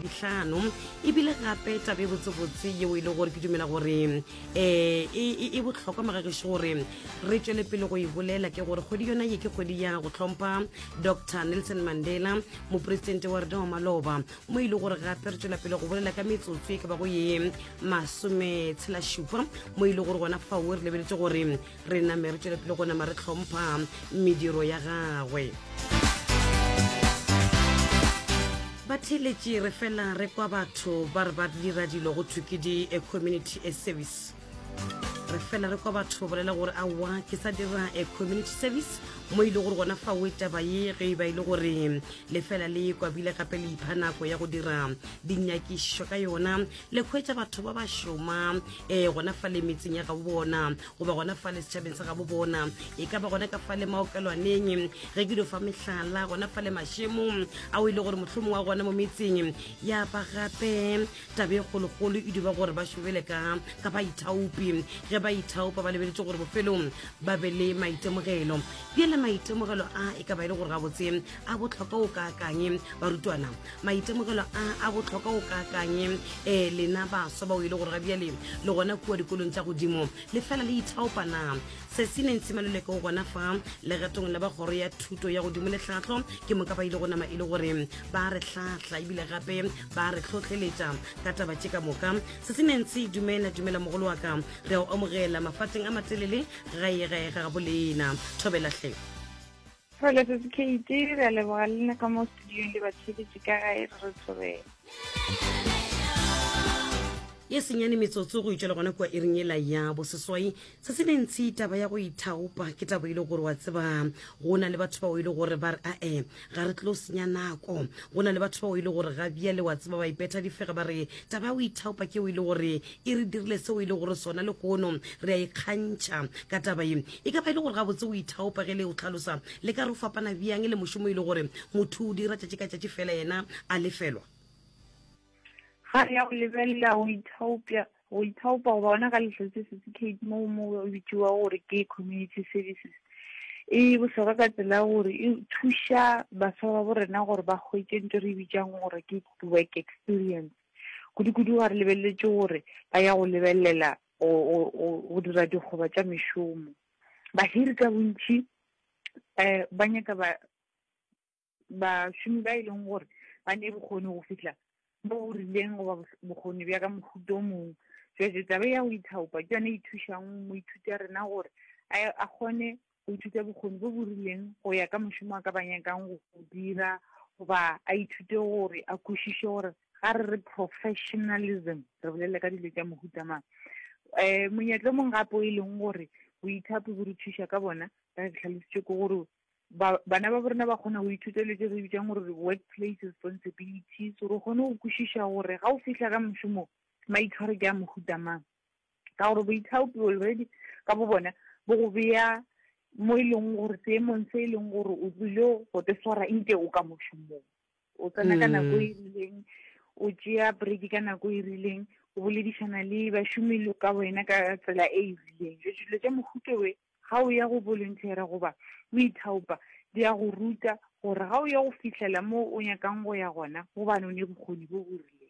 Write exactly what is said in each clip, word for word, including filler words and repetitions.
dihlano ebile gape tabe botsebotse yeo e le gore ke dumela gore eh e botlhokwa magagišo gore re tšwele pele go e bolela ke gore kgwedi yona ye ke kgwedi ya go tlhompha Doctor Nelson Mandela mopresidente wa rena wa maloba mo ile gore gape re tšwela pele go bolela ka metsotso e ka ba go ye masome tshela šupa mo ile gore gona fao re lebeletse gore re name re tšwela pele go nama re tlhompha mediro ya gagwe ba theletše re fela re kwa batho ba re ba dira dilo go thwe ke di-community service re fela re kwa batho bolela gore aowa ke sa dira a community service mo ile gore gona fa o taba ye ge ba ile gore le fela le kwa bile gape le ipha nako ya go dira dinnyakišo ka yona le khwetša batho ba ba šoma eh gona fa le metseng ya ga bona go ba gona fa le setšhabeng sa ga bona e ka ba gona ka fa le maokelwaneng ge ke do fa mehlala gona fa le mašemong a o ile gore mohlomong wa gona mo metseng ya ba gape tabe kgolokgolo e duba gore ba šobele ka ka ba ithaupi ge ba ithaupa ba lebeletse gore bofelong ba be le maitemogelo bjale maitemogelo a e ka ba ile gore ga botse a botlhokwa o ka akanye barutwana maitemogelo a a botlhokwa o ka akanye eh lena baswa ba o ile gore ga bjale le gona kua dikolong tša godimo le fela le ithaopana se se neng semalole go gona fa le gatong la ba kgoro ya thuto ya godimo le tlhatlho ke mo ka ba ile go nama ile gore ba re tlhatlha ebile gape ba re tlhotlheletša ka taba tše ka moka se se neng se dumela dumela mogolo wa ka re o amogela mafateng a matelele ga ye ga ga bolena thobela hle Hola, soy Katie, de la Bogalina como estudio en Liberty Chicago y Roosevelt. ye senyane metsotso go itšela gona kwa iringela ya boseswai se se nentsi taba ya go ithaopa ke taba ile gore wa tseba gona le batho ba o ile gore ba re a e ga re tlo senya nako gona le batho ba o ile gore ga bia le wa tseba ba ipeta difega ba re taba ya go ithaopa ke o ile gore e re dirile se o ile gore sona le kono re a ikgantšha ka taba ye e ka ba ile gore ga botse o ithaopa ge le o tlhalosa le ka re o fapana bjang le mošomo ile gore motho o dira tšatši ka tšatši fela yena a lefelwa ga ya go lebelela go ithaopya go ithaopa go bona ka letlhetse certificate mo mo bitsiwa gore ke community services e botlhokwa ka tsela gore e thuša baswa ba borena gore ba hwetše ntho re bitsang gore ke work experience kudu-kudu ga re lebeletse gore ba ya go lebelela go dira dikgoba tša mešomo bahiri ka bontši um ba nyaka bašomi ba e leng gore ba ne bokgone go fitlha mo o rileng goba bokgoni bja ka mohuto o mongwe jwetse tabe ya go ithaopa ke yone e thušang moithuti a rena gore a kgone go ithuta bokgoni bo bo rileng go ya ka mošomo a ka ba nyakang go dira goba a ithute gore a kwešiše gore ga re re professionalism re bolele ka dilo tša mohuta mang um monyetlo mongwe gape o e leng gore boithaopi bo re thuša ka bona ka tlhalositše ke gore bana ba borena ba kgona go ithuteletse re bitsang gore workplace responsibilities gore o kgone go kwešiša gore ga o fitlha ka mošomo maitshwaro ke a mohuta mang ka gore boithaopi already ka bo bona bo go beya mo e leng gore seemong se e leng gore o tsile go te swara nke o ka mošomong o tsena ka nako e rileng o tšea break ka nako e rileng o boledišana le bašomi ka wena ka tsela e e rileng jo dilo tša mohuta we ga o ya go volunteera goba o ithaopa di ya go ruta gore ga o ya go fitlhela mo o nyakang go ya gona go bane o ne bokgoni bo bo rileng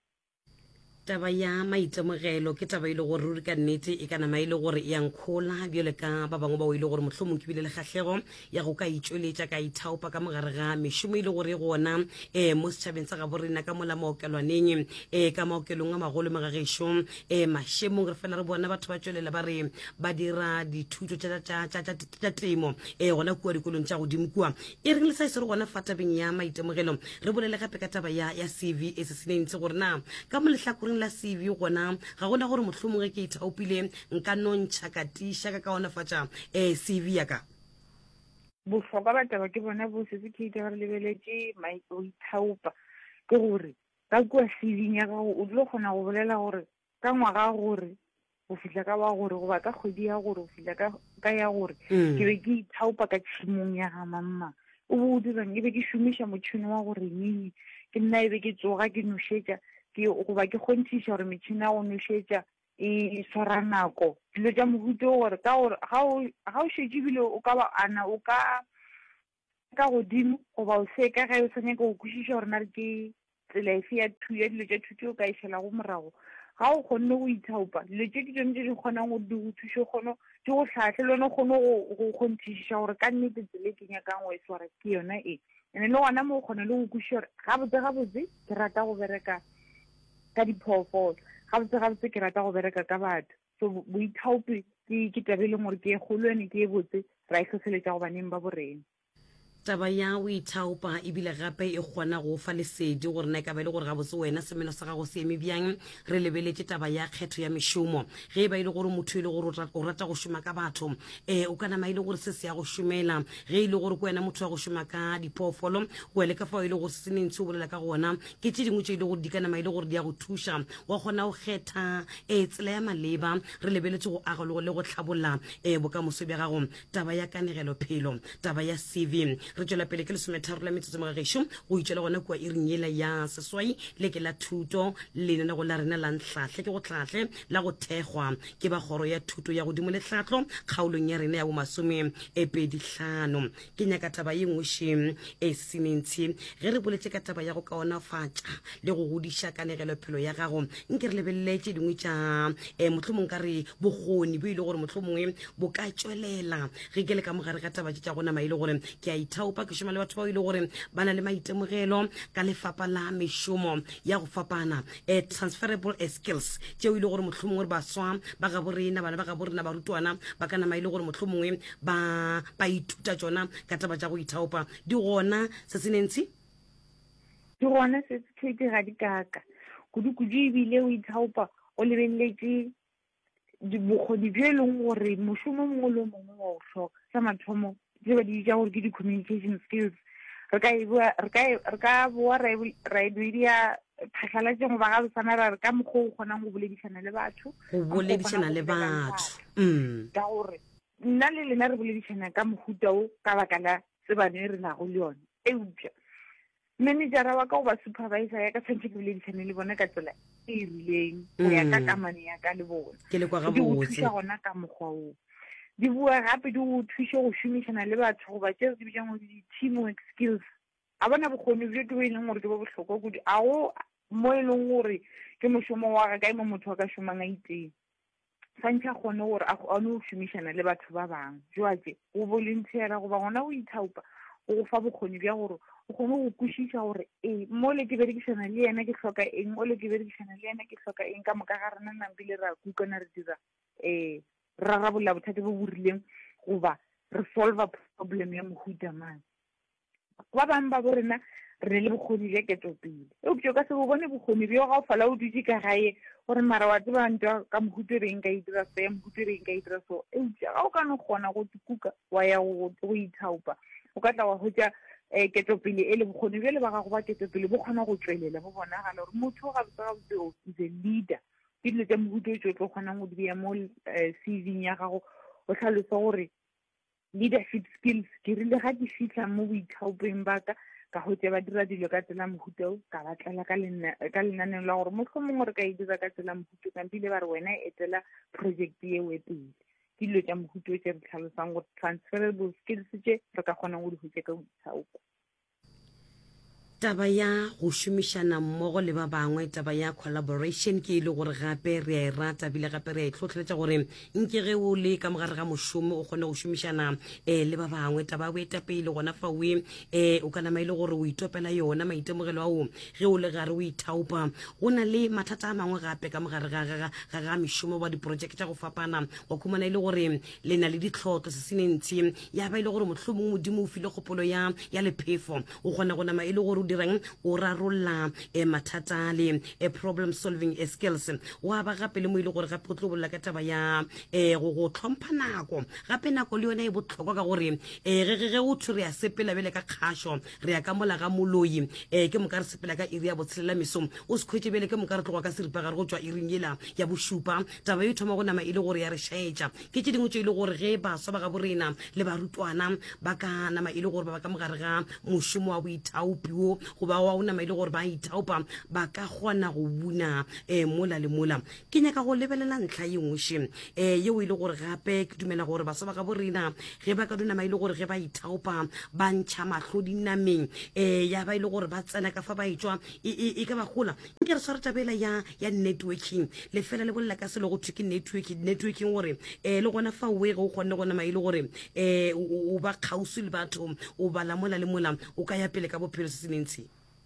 taba ya maitemogelo ke taba ile gore ruri ka nnete e kana ma ile gore e yankgola bjale ka ba bangwe ba o ile gore mohlomong ke bile le kgahlego ya go ka itšweletša ka ithaopa ka mogare ga mešomo ile gore e gona um mo setšhabeng sa ga borena ka mola maokelwaneng um ka maokelong a magolo magagešo um mašemong re fela re bona batho ba tšwelela ba re ba dira dithuto tša temo um gona kua dikolong tša godimo kua e reng le sa ise re gona fa tabeng ya maitemogelo re bolele gape ka taba ya C V e se se nentse gore na ka molehlakoreng la C V gona ga gona gore mohlomong ge ke ithaopile nka nontšha ka tiša ka kaonafatša um C V ya ka bohlokwa ba taba ke bona bo certificate ga re lebeletse go ithaopa ke gore ka kua C V ya gago o dilo kgona go bolela gore ka ngwaga gore o fitlha ka wa gore goba ka kgwedi ya gore o fitlha ka ya gore ke be ke ithaopa ka tšhimong ya ga mamma o bo o dirang e be ke šomiša motšhini wa gore nini ke nna e be ke tsoga ke nošetša goba ke kgontšiša gore metšhini ya go nošetša e swara nako dilo tša mohuto gore ka gore ga o šetše bile o ka ba ana o ka ka godimo goba o se ka ga o sa nyaka go kwešiša gore na re ke tsela efe ya ya dilo tša thuto o ka ešela go morago ga o kgonne go ithaopa dilo tše ke tsone tše di kgonang go di go thuše kgono di go tlhatlhe le one kgone go kgonthišiša gore ka nnete tsele ke nyakang go e swara ke yona e ene le gona mo o kgona le go kweša gore gabotse-gabotse ke rata go bereka ka diphoofolo gabotse-gabotse ke rata go bereka ka batho so boithaopi ke tabe e leng gore ke e kgolo ene ke e botse ra e tlhotlheletša go baneng ba borena taba ya o ithaopa ebile gape e kgona go fa lesedi gore na ka ba ile gore ga botse wena semelo sa gago se eme bjang re lebeletse taba ya kgetho ya mešomo ge e ba ile gore motho ile gore o rata go šoma ka batho eh o kana ma ile gore se se ya go šomela ge ile gore ko wena motho wa go šoma ka diphoofolo o ele ka fa ile gore se nentse o bolela ka gona ke tše dingwe tše ile gore di kana ma ile gore di ya go thuša wa kgona go kgetha e tsela ya maleba re lebeletse go aga le go tlhabolla e bokamoso bja gago taba ya kanegelo phelo taba ya C V re tšwela pele ke lesometharo la metsotso mogagešo go itšwela gona kua iring yela ya seswai le ke la thuto lenane go la rena la ntlhahle ke go tlhahle la go thekgwa ke ba kgoro ya thuto ya godimo le tlhatlo kgaolong ya rena ya bomasome e pedi hlano ke nyaka taba ye ngweše e senentši ge re boletse ka taba ya go kaonafatša le go godiša kanegelo phelo ya gago nke re lebeletse dingwe tša um mohlomong ka re bokgoni bo ile gore mohlomongwe bo ka tšwelela ge ke le ka mogare ga taba tša gona ma ile gore ke a ithaopa ke šoma le batho ba ile gore ba na le maitemogelo ka lefapa la mešomo ya go fapana eh, transferable skills tšeo ile gore mohlomongwe re baswa ba ga borena bana ba ga borena barutwana ba ka nama ile gore mohlomongwe ba ba ithuta tšona ka taba tša go ithaopa di gona se se nentši di gona se se tšhete ga di kaka kudu-kudu ebile o ithaopa o lebeletse bokgoni bjo e leng gore mošomo mongwe le mongwe wa o hloka sa mathomo tse ba di ja gore ke di-communication skills re ka boa ra e doedia phatlhalatšeng ba gabosana ra re ka mokgwa o kgonang go boledišana le batho go boledišana le batho ka gore nna le lena re boledišana ka mohuta o ka baka la tsebano e re nago le yone eupša managera wa ka goba supervisor ya ka tshwanetse ke boledišane le bona ka tsela e e rileng go ya ka kamane ya ka le bona ke le kwa di go gabotse thuša gona ka mokgwa oo di bua gape di go thuše go šomišana le batho goba tšeo di bjang gore di-teamwork skills a bona bokgoni bjo teo e leng gore ke bo bohlokwa kudu a go mo e leng gore ke mošomo wa ga ka emo motho wa ka šomang a itseng santšhe a kgone gore a kgone go šomišana le batho ba bangwe joatše go volunteera goba gona go ithaopa go go fa bokgoni bja gore o kgone go kwešiša gore e mo le ke berekišana le yena ke hloka eng o le ke berekišana le yena ke hloka eng ka moka ga rena nampile ra kukana re dira um ra rabolla bothata bo bo rileng goba re solva problem ya mohuta mang ba bangwe ba bo rena re le bokgoni bja ketopele eupša ka se bo bone bokgoni bjo ga o fala o dutse ka gae gore mara wa tseba ntwa ka mohuta e reng ka e dira so ya mohuta e reng ka e dira so eupša ga o ka no kgona go kuka wa ya go ithaopa o ka tla wa hwetša um ketopele e le bokgoni bjo le ba gago ba ketopele bo kgona go tšwelela bo bonagala gore motho o gabotse-gabotse is a leader ke dilo tša mohuta o tšo tlo kgonang go di beya mo C V-ing ya gago o tlhalosa gore leadership skills ke rile ga ke fitlha mo boithaopeng ba ka ka hwetša ba dira dilo ka tsela mohuta o ka batlela ka lenaneng la gore mohlomong gore ka e dira ka tsela mohuta kampile ba re wena e etela project eo e pele ke dilo tša mohuta o tše re tlhalosang gore transferable skills tše re ka kgonang go di hwetša ka boithaopo taba ya go šomišana mmogo le ba bangwe taba ya collaboration ke ile gore gape re a e rata bile gape re a e tlhotlheletša gore nke ge o le ka mogare ga mošomo o kgone go šomišana um le ba bangwe taba ya boetapele gona fa oe um o ka nama ile gore o itopela yona maitemogelo ao ge o le gare o ithaopa go na le mathata a mangwe gape ka mogare ga ga mešomo wa diprojeke tša go fapana wa khumana ile gore le na le ditlhotlo se se nentši ya ba ile gore mohlomong modimo o file kgopolo ya lephefo o kgona go nama ile gore dirang o rarolla e mathata le e problem solving skills wa ba gape le mo ile gore gape o tlo bolla ka taba ya e go go tlhompha nako gape nako le yona e botlhokwa ka gore e ge ge o thuri ya sepela bele ka khasho re ya ka mola ga moloi e ke mo ka re sepela ka iri ya botshelela mesom o se khwetse bele ke mo ka re tloga ka seripa ga re go tswa iring yela ya boshupa taba e thoma go nama ile gore ya re shaetša ke tše dingwe tše ile gore ge ba swa ba ga borena le barutwana ba ka nama ile gore ba ba ka mogare ga mošomo wa boithaopi wo batho go ba wa una maile gore ba ithaopa ba ka gona go buna eh mola le mola ke nyaka go lebelela ntlha ye ngweshe eh yeo ile gore gape ke dumela gore ba sa ba ka borena ge ba ka duna maile gore ge ba ithaopa ba ntšha mahlodi nameng eh ya ba ile gore ba tsena ka fa ba itswa e ka ba gola ke re swara tabela ya ya networking le fela le bolla ka se le go thwe ke networking networking gore eh le gona fa we go gone gona maile gore eh o ba khausi le batho o ba la mola le mola o ka ya pele ka bophelo se senentsi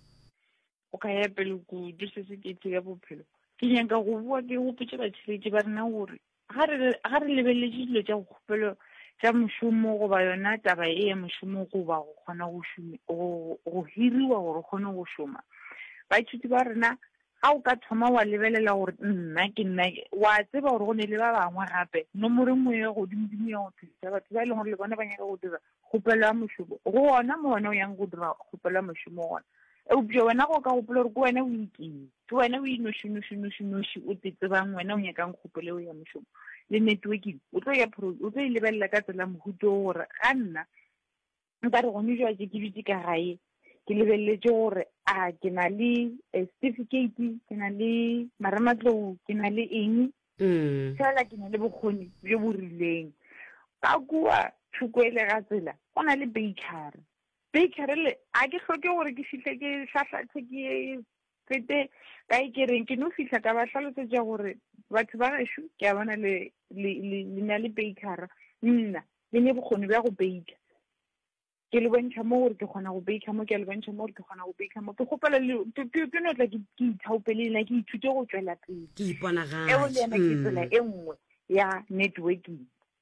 o ka ya pele go duse se ke tse ka bophelo ke nyaka go bua ke go pitse ba tshiretse ba rena gore ga re ga re lebeletse dilo tsa go khopelo tsa moshomo go ba yona taba e ya moshomo go ba go khona go shuma go hiriwa gore khona go shuma ba ithuti ba rena ga o ka thoma wa lebelela gore nna ke nna wa tseba gore go ne le ba bangwe gape nomoro nngwe ya go dimdimo ya go thusa batho ba e leng gore le bona ba nyaka go dira kgopelo ya moshomo go ona mo wena o yang go dira kgopelo ya moshomo gona eupša wena go ka gopola gore ke wena o ikeng ke wena o inošinošinošinoši o tetsebang wena o nyakang kgopelo ya moshomo le networking o tlo e lebelela ka tsela mohuto gore ga nna nka re gone jwa ke ke dutse ka gae ke lebeletse gore a ke na le certificate ke na le marematlou ke na le eng fela ke na le bokgoni jo bo rileng ka kua thoko ele ga tsela go na le bakery bakery le a ke hloke gore ke fihle ke hlahlathe ke fete ka ikereng ke no fihla ka ba hlalosetsa gore batho ba gešo ke a bona le na le bakery nna le ne bokgoni bja go bake ke le bontšha mo gore ke kgona go bake mo ke le bontšha mo gore ke kgona go bake mo ke gopela le ke no tla ke ithaopele nna ke ithute go tswela pele ke iponagala eo le yena ke tsela e nngwe ya networking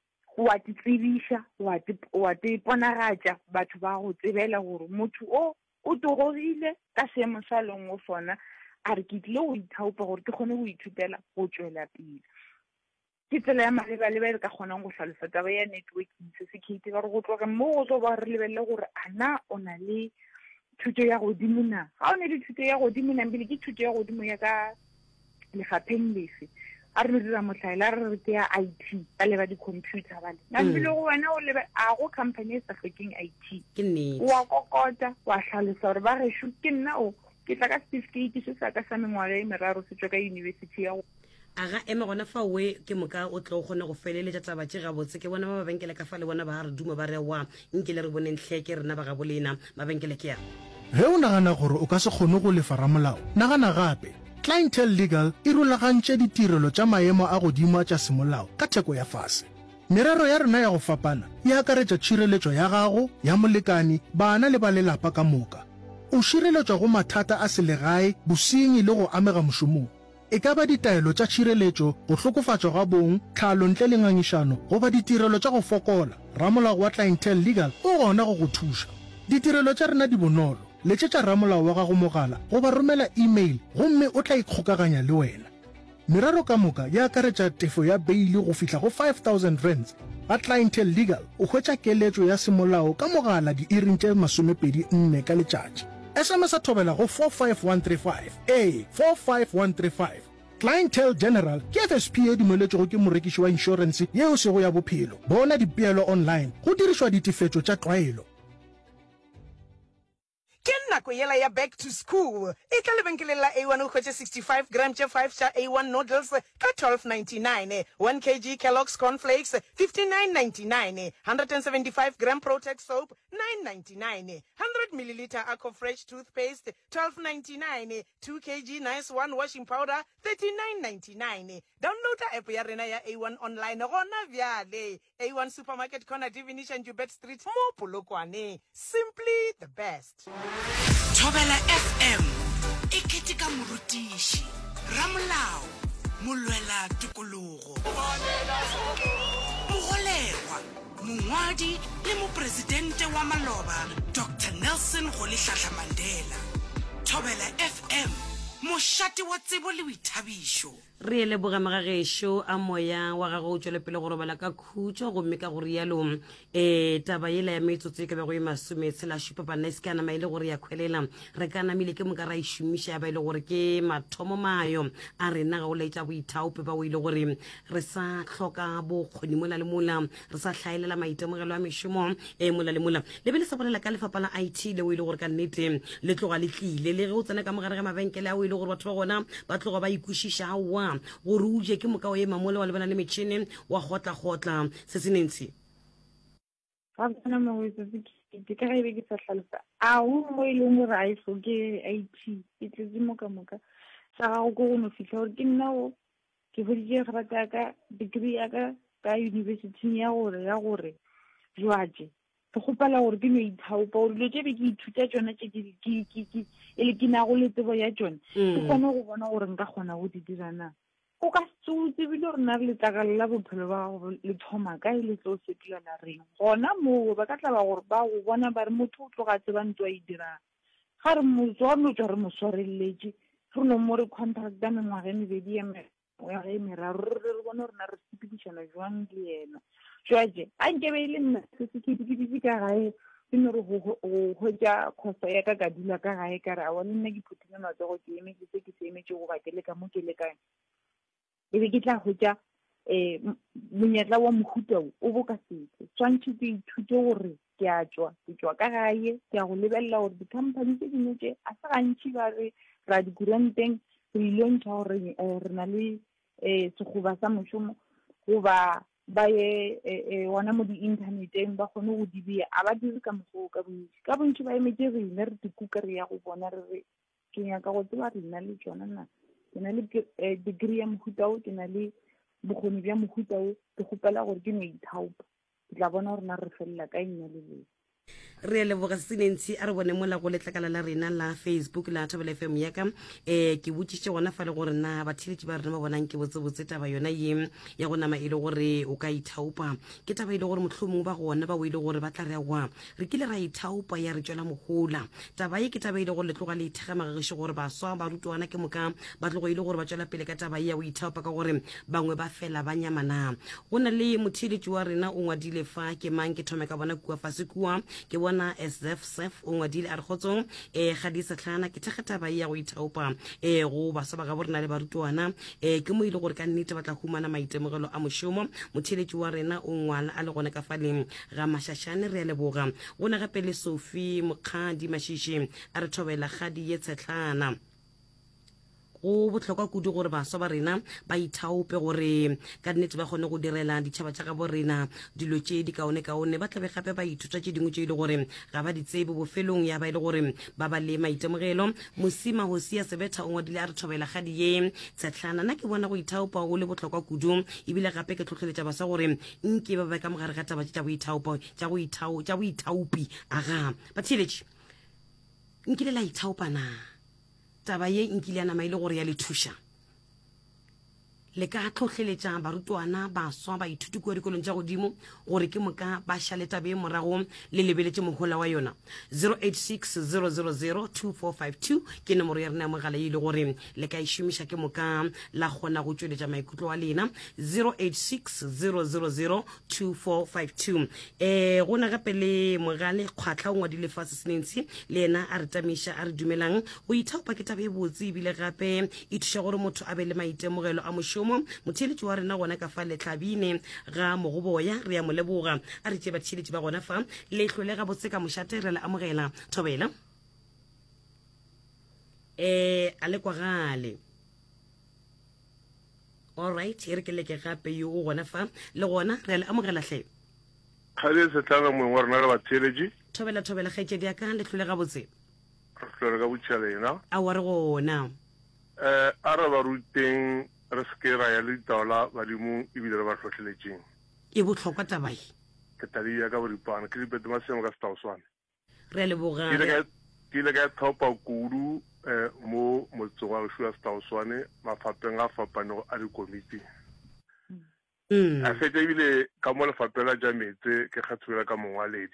wa te tsebisha wa te wa te iponagatša batho ba go tsebela gore motho o o togogile ka seemo sa leng go sona a re ke tlile go ithaopa gore ke kgone go ithutela go tswela pele ke tsela ya maleba le ba ka kgonang go hlalosa taba ya networking certificate ka re go tloga mo go tlo ba re lebelle gore ana o na le thuto ya godimo na ga o ne le thuto ya godimo na mbele ke thuto ya godimo ya ka legapheng lefe a re dira mohlaela re re ke ya I T ka leba di-computer bale na mbele go wena o lebe a go company e sa hlokeng I T ke nnete wa kokota wa hlalosa gore ba gešo ke nna o ke tla ka certificate se sa ka sa mengwaga e meraro se tswa ka university ya go aga eme gona fa we ke moka o tlo gona go feleletša taba tše gabotse ke bona ba babenkele ka fa le bona ba re duma ba re wa nkele re boneng tlheke rena ba gabolena mabenkele ke ya ge o nagana gore o ka se kgone go lefa ramolao nagana gape Clientele Legal e rulagantše ditirelo tša maemo a godimo tša semolao ka theko ya fase merero ya rena ya go fapana e akaretša tšhireletšo ya gago ya molekani bana le ba lelapa ka moka o šireletšwa go mathata a selegae bosenyi le go amega mošomong e ka ba ditaelo tša tšhireletšo go hlokofatšwa ga bong tlhalo ntle le ngangišano goba ditirelo tša go fokola ramolao wa Clientele Legal o gona go go thuša ditirelo tša rena di bonolo letšetša ramolao wa gago mogala goba romela email gomme o tla ikgokaganya le wena merero ka moka ya akaretša tefo ya beile go fihla go five thousand rands ga Clientele Legal o hwetša keletšo ya semolao ka mogala di-iring tše masomepedi nne ka letšatši S M S a thobela go four five one three five a four five one three five Clientele General ke F S P A dumeletšego ke morekiši wa inšorense yeo sego ya bophelo bona dipeelo online go dirišwa ditefetšo tša tlwaelo ke nako yela ya back to school e tla lebenkeleng la A one o khwetše sixty-five gram tše five tša A one noodles ka twelve ninety-nine one kilogram Kellogg's cornflakes fifty-nine ninety-nine one hundred seventy-five gram Protex soap nine ninety-nine one hundred milliliter Aqua Fresh toothpaste twelve ninety-nine two kilogram Nice One washing powder thirty-nine ninety-nine download app ya rena ya A one online gona bjale A one supermarket corner Divinish and Jubet Street mo Polokwane simply the best. Thobela F M e ketika morutiši ramolao molwela tikologo mogolegwa mongwadi le mopresidente wa maloba Doctor Nelson Rolihlahla Mandela Thobela F M mo mošate wa tsebo le boithabišo. re ele bogamaga gešo a moya wa gago o tšwele pele go robala ka khutšo gomme ka gore yalo um taba yela ya metsotso e ka bego e masome tshela šupa bana e se ka nama ile gore ya khwelela re ka namile ke moka ra e šomiša ya ba ile gore ke mathomo mayo a rena ga o laetša boithaope ba o ile gore re sa hloka bokgoni mola le mola re sa hlaelela maitemogelo a mešomo e mola le mola le be le sa bolela ka lefapha la I T le o ile gore ka nnete le tloga le tlile le ge o tsena ka mogare ga mabenkele a o ile gore batho ba gona ba tloga ba ikwešiša aowa gore o je ke moka o ema mola wa lebana le metšhini wa gotla-gotla se se nentshi ga tsena mawetso ke ka ga be ke sa tlhalosa a o mo e leng gore a e hloke I T e tletse moka moka sa gago ko go no fitlha gore ke nna o ke boditše grata ya ka degree ya ka ka university ya gore ya gore jwaje ke gopala gore ke no ithaopa gore dilo tse be ke ithuta tsona tse e le ke nago le tsebo ya tsone ke kgone go bona gore nka kgona go di dira na o ka se o tsebile gore na re letlakala la bophelo ba gago le thoma ka e le tlo sepela la reng gona moo ba ka tla ba gore ba go bona ba re motho o tloga tseba ntho a e dirang ga re motswa no tswa re mo swareletse re no mo re contracta mengwaga e mebedi ya e meraro re bona gore na re sepedišana jwang le ena jwaje a nke be e le nna se se kidikidisi ka gae ke no re go hwetša khoso ya ka ka dula ka gae ka re a bone nna ke phutile matsogo ke emetse se ke se emetse go ba ke le ka mo ke le kae e be ke tla hwetša um monyetla wa mohuta o bo ka setse tshwantšhe ke ithute gore ke a tswa ke tswa ka gae ke a go lebelela gore di-company tse dingwe tše a se gantši ba re ra dikuranteng re ile ntšha gore re na le um sekgoba sa mošomo goba ba ye gona mo di-interneteng ba kgone go di bea a ba dire ka mokgwa ka bontši ka bontši ba emetse rena re dikuka re ya go bona re re ke nyaka go tseba rena le tsona na ke na le degree ya mohuta o ke na le bokgoni bja mohuta o ke gopela gore ke no ithaopa ke tla bona gore na re felela ka enya le le re leboga senentsi a re bone mola go letlakala la rena la Facebook la Thobela F M ya ka eh ke botsitse gona fa le gore na batheletši ba rena ba bonang ke botse botse taba yona ye ya go nama ile gore o ka ithaopa ke taba ile gore mohlomong ba gona ba o ile gore ba tla re wa re kile ra ithaopa ya re tswela mogola taba ye ke taba ile gore le tloga le ithega magagišo gore ba swa ba rutwana ke moka ba tlogo ile gore ba tswela pele ka taba ya o ithaopa ka gore bangwe ba fela ba nyamana go na le motheletši wa rena o ngwadile fa ke mang ke thome ka bona kua fase kua ke bona S F Sef o ngwadile a re gotsong eh ga di setlhana ke thegeta ba ya go ithaopa eh go ba sa ba ga borena le barutwana eh ke mo ile gore ka nnete ba tla humana maitemogelo a mošomo motheletši wa rena o ngwala a le gone ka faleng ga mashashane re le boga gona gape le Sophie Mokgadi Mashishi a re thobela gadi ye tshetlana go botlhokwa kudu gore baswa ba rena ba ithaope gore ka nnete ba kgone go direla ditšhaba tša ga bo rena dilo tše di kaone kaone ba tlabe gape ba ithuta tše dingwe tše e le gore ga ba di tsebe bofelong ya ba e le gore ba ba le maitemogelo mosima Hosia Sebetha o ngwadile a re thobela gadi ye tshetlana nna ke bona go ithaopa go le botlhokwa kudu ebile gape ke tlhotlheletša baswa gore nke ba ba ka mogare ga taba tša go ithaopa tša go ithao tša go ithaopi aga batheletši nkile la ithaopa na taba ye nkile ya nama ile gore ya le thuša le ka tlhotlheletša barutwana baswa ba ithuti kua dikolong tša godimo gore ke moka ba šale tabe morago le lebeletše mohola wa yona zero eight six zero zero zero two four five two ke nomoro ya rena ya mogala e ile gore le ka e šomiša ke moka la kgona go tšweletša maikutlo wa lena zero eight six zero zero zero two four five two um go na gape le mogale kgwatlha o ngwadile fase senentsi le ena a re tamiša a re dumelang go ithaopa ke tabe e botse ebile gape e thuša gore motho a be le maitemogelo a mošomo motheletši wa rena gona ka fa letlhabine ga mogoboya re ya mo leboga a re tše batheletši ba gona fa le hlole ga botse ka mošate re le amogela Thobela eh a le kwa gale all right e re ke leke gape yo o gona fa le gona re le amogela hle khale se tlanga mo wa rena ga batheletši Thobela Thobela kgaitšedi ya ka le hlole ga botse re hlole ga botšhalena a wa re gona eh a re ba ruteng re se ra ya le taola badimo ebile re ba tlhotlheletšeng e botlhokwa tabai ke tadi ya ka boripana ke dipete masemo ka setaoswane re le boga ke ile ka thopa kudu eh mo motsogo wa go setaoswane mafapeng a fapanego a dikomiti a fete ebile ka mo lefapela ja metse ke kgathula ka mongwaledi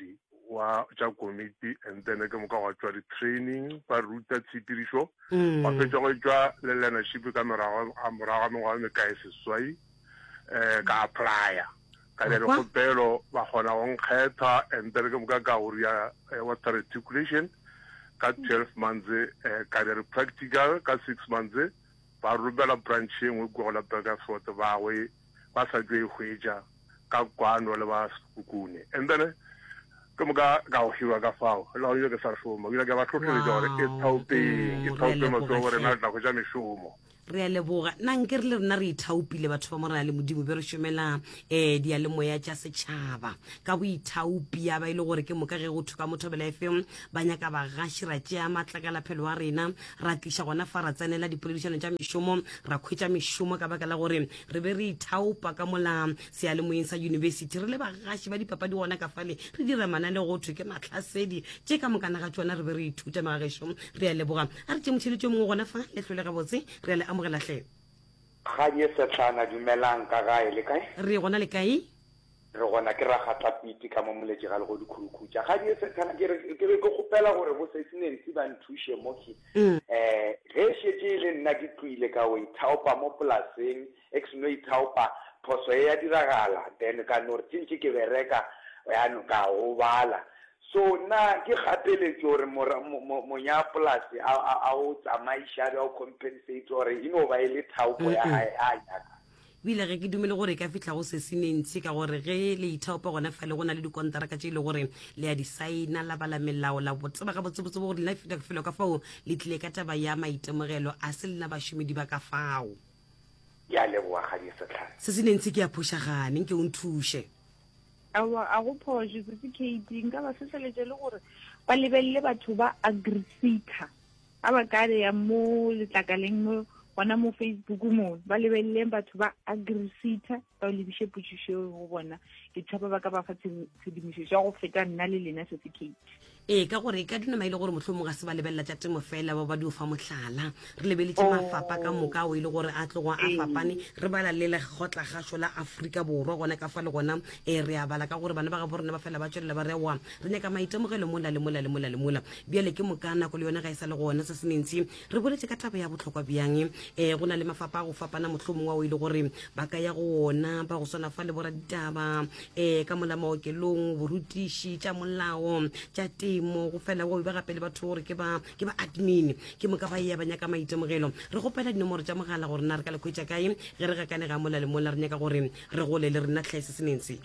wa tša committee, and then ke moka wa tšwa di-training ba ruta tshepedišo wa fetša go tšwa le learnership ka morago ga mengwaga mekae seswai um ka applya ka dira dikgopelo ba kgona go nkgetha, and then ke moka ka go ria water reticulation ka twelve months, ka dira practical ka six months, ba rubela branch e nngwe ko go la Burgersfort bagwe ba sa tšwe e hwetša ka kwano le ba sekukune, and then ke moka ka go hiwa ka fao la go ke sa šoma ke ba tlhotlheletša gore e thaopeng e thaope matsogo gore na tla go ja mešomo. Re a leboga nna nke re le rena re ithaopile batho ba morena le modimo be re šomela um dialemoya tša setšhaba ka boithaopi ya ba ile gore ke moka ge go thuka Mothobela F M ba nyaka bagaši ra tšea matlakalaphelo a rena ra tliša gona fa ra tsenela dipoledišano tša mešomo ra khwetša mešomo ka baka la gore re be re ithaopa ka mola sealemoyeng sa university re le bagaši ba dipapadi gona ka fale re dira manane go thwe ke matlhasedi tše ka mokana ga tšona re be re ithuta magagešo re a leboga a re tše motšheletšo mongwe gona fa letlole gabotse re a le amogela hle ga di setlana dumelang ka gae le kae re gona le kae re gona ke ra gata piti ka mo moletše ga le go dikhurukutša ga di setlana ke re ke be ke gopela gore bo se senen se ba nthuše mo ke eh ge šetse le nna ke tloile ka o ithaopa mo polaseng ex no ithaopa phoso ya diragala then ka no re tšintši ke bereka ya no ka o bala so na ke gateletse gore monya polasi a o tsamaiša a o compensate gore e no ba ile thaopo ya hae a nyaka bile ge ke dumele gore ka fitla go se senentse ka gore ge le ithaopa gona fa le gona le dikontraka tše ile gore le ya di signa la bala melao la botseba ga botsebotse gore le fitla felo ka fao le tlile ka taba ya maitemogelo a se lena bašomedi ba ka fao ya leboga ga di setlhana se senentse ke ya phošagane nke o nthuše awa a go phoše certificate nka ba setlheletse le gore ba lebelele batho ba agrisita a ba ka ya mo letlakaleng mo bona mo Facebook mo ba lebelele batho ba agrisita ba lebiše potšišo go bona ke tshaba ba ka ba fa tshedimošetšo ya go feta nna le lena certificate ee ka gore ka dinama ile gore motlho mongwe ga se ba lebelela tša temo fela ba ba di o fa mohlala re lebeletse mafapa ka moka o ile gore a tlogo a fapane re bala le lekgotla-gašo la Afrika Borwa gona ka fa le gona e re a bala ka gore bana ba ga borena ba fela ba tšwelela ba rewa re nyaka maitemogelo mola le mola le mola le mola bjale ke moka nako le yone ga e sa le gona se senentsi re boletse ka taba ya botlhokwa bjang um go na le mafapa a go fapana motlho mongwe o ile gore ba ka ya go ona ba go swana fa le bora ditaba um ka mola maokelong borutiši tša molao tša mo go fela go ba gapele batho gore ke ba ke ba admin ke mo ka ba ya banya ka maitemogelo re gopela dinomoro tša mogala gore na re ka le khwetša kae ge re gakane ga mola le mola re nyaka gore re gole le rena tlhaese senentse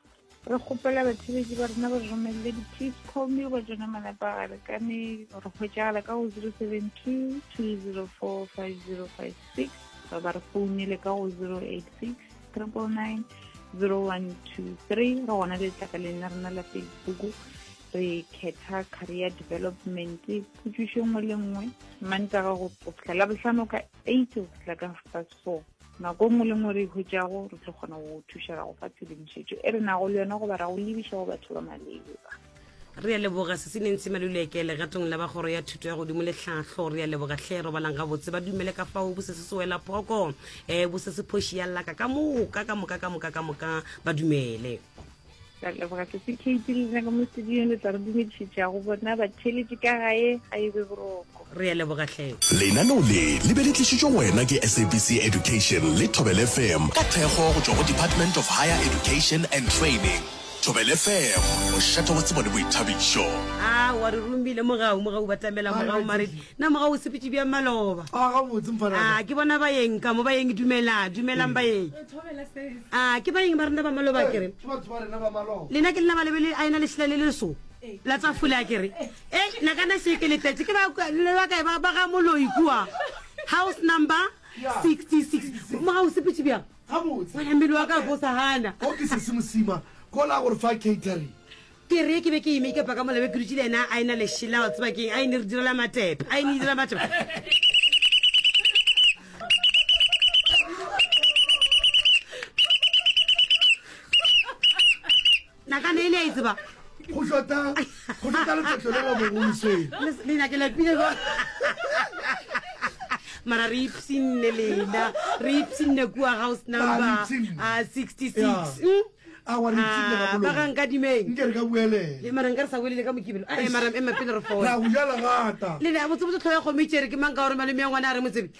re gopela batsheletši ba rena ba romelele di-please call me ba tsona malapa gare kane re khwetšagala ka go zero seven two two zero four five zero five six ba ba re founile ka go zero eight six triple nine zero one two three re gona le tlakaleng la rena la Facebook re khetha career development potšišo nngwe le nngwe mantsaga go fitlhela bohlano ka eight go fitlha ka past four nako nngwe le nngwe re ikhwetšago re tlo kgona go thuša go fa tshedimošetšo e re nago le yona go ba ra go lebiša go batho ba maleba re a leboga se senentse malolo ke legatong la ba kgoro ya thuto ya godimo le tlhatlho re a leboga hle ro balang ga botse ba dumele ka fao bo se se wela phoko eh bo se se phoši ya laka ka moka ka moka ka moka ka moka ba dumele la leboga certificate le nka mo studio le tla re dumedišetša go bona ba tšheletše ka gae ga e be boroko re a leboga hle lenaneo le le be le tlišitšwe wena ke S A B C Education le Thobela F M ka thekgo go tšwa go Department of Higher Education and Training. Thobela F M o šata go tseba le boithabišo a wa re rumbile mogau mogau ba tamela mogau mare na mogau sepetše bja maloba a ga botse mphana a ke bona ba yeng ka mo ba yeng dumela dumelang ba yeng a ke ba yeng ba rena ba maloba kere ke batho ba rena ba maloba lena ke lena ba lebele a ena le šila le le so la tsa fula kere e na kana se ke le tetse ke ba le ba kae ba ga moloi kua house number sixty-six mogau sepetše bja ga botse wena mmele wa ka go sa hana o ke se se mosima ko la gore fa catering ke re ke be ke ime ke pa ka molebe ke dutile ena a ena le šila wa tseba ke a ene re direla matepe a ene direla matepe nakane ele a itseba go shota go shota le tlo le go bongwe le na ke la pile go mara re ipsinne lena re ipsinne kua house number sixty-six a wa re tsile Ah, ka ba ga bolo nkadimeng nke re ka buelela le mara nka re sa boelele ka mokibelo a e mara ema pele re fole ra go jala gata le ne a botsebotse tlho ya kgomo itsere ke mang ka gore malome ya ngwana a re motsebe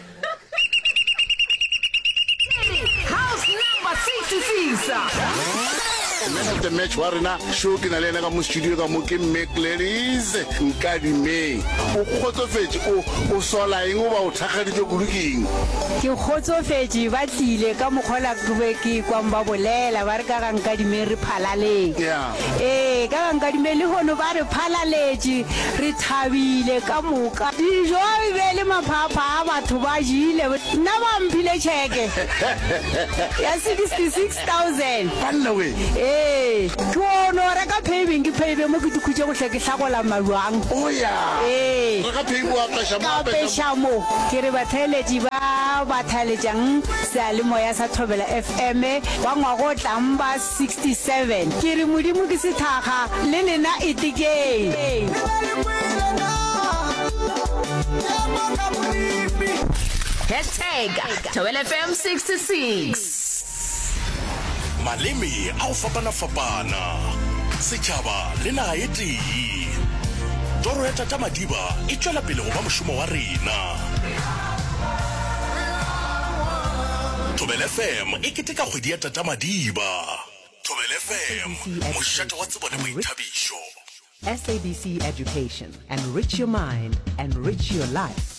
House number sixty-six. Man of the match wa rena show ke na le ena ka mo studio ka mo ke Mac Ladies Nkadimeng o khotsofetse o o sola eng o ba o thakgaditse kuluking ke khotsofetse ba tlile ka mokgola ke ke kwamba bolela ba re ka ga Nkadimeng re phalaleng yeah eh ka ga Nkadimeng le hono ba re phalaletse re thabile ka moka dijo be le maphapha a batho ba jile nna ba mphile cheke ya sixty-six thousand banna we eh tsono re ka paving ke pave mo ke dikhutse go hle ke hlakola mabang o ya eh re ka phego wa ka shama ka peshamo ke re batheletsi ba batheletsang Sealemoya sa Thobela F M ba ngwago tlamba sixty-seven ke re modimo ke sethaga le lena itikeng Hashtag Thobela F M sixty-six. maleme a o fapana-fapana setšhaba le naga e tee toro ya tata Madiba e tšwela pele go ba mošomo wa rena Thobela F M e keteka kgwedi ya tata Madiba Thobela F M mošate wa tsebo le boithabišo S A B C Education. Enrich your mind, enrich your life.